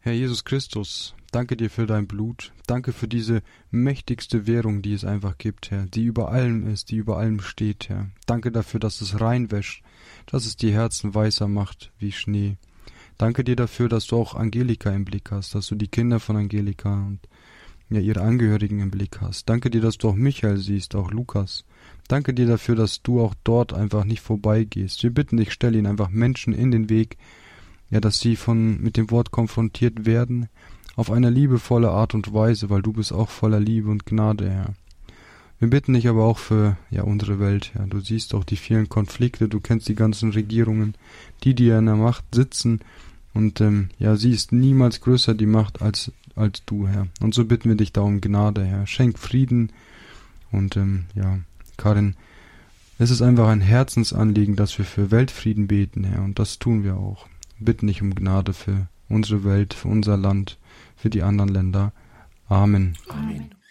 Herr Jesus Christus, danke dir für dein Blut. Danke für diese mächtigste Währung, die es einfach gibt, Herr, die über allem ist, die über allem steht, Herr. Danke dafür, dass es reinwäscht, dass es die Herzen weißer macht wie Schnee. Danke dir dafür, dass du auch Angelika im Blick hast, dass du die Kinder von Angelika und ja, ihre Angehörigen im Blick hast. Danke dir, dass du auch Michael siehst, auch Lukas. Danke dir dafür, dass du auch dort einfach nicht vorbeigehst. Wir bitten dich, stell ihnen einfach Menschen in den Weg, ja, dass sie mit dem Wort konfrontiert werden, auf eine liebevolle Art und Weise, weil du bist auch voller Liebe und Gnade, Herr. Wir bitten dich aber auch für, ja, unsere Welt, Herr. Du siehst auch die vielen Konflikte, du kennst die ganzen Regierungen, die in der Macht sitzen, und, ja, sie ist niemals größer, die Macht, als du, Herr. Und so bitten wir dich da um Gnade, Herr. Schenk Frieden, und, ja, Karin, es ist einfach ein Herzensanliegen, dass wir für Weltfrieden beten, Herr, und das tun wir auch. Bitten dich um Gnade für unsere Welt, für unser Land, für die anderen Länder. Amen. Amen.